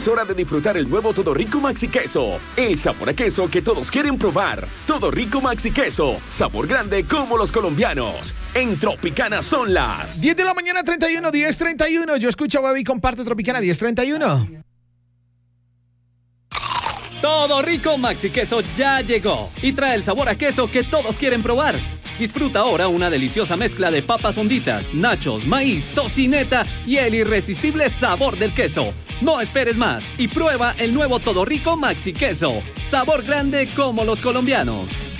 Es hora de disfrutar el nuevo Todo Rico Maxi Queso. El sabor a queso que todos quieren probar. Todo Rico Maxi Queso. Sabor grande como los colombianos. En Tropicana son las 10 de la mañana, 31, 10:31. Yo escucho a Baby y comparte Tropicana, 10:31. Todo Rico Maxi Queso ya llegó y trae el sabor a queso que todos quieren probar. Disfruta ahora una deliciosa mezcla de papas honditas, nachos, maíz, tocineta y el irresistible sabor del queso. No esperes más y prueba el nuevo Todo Rico Maxi Queso. Sabor grande como los colombianos.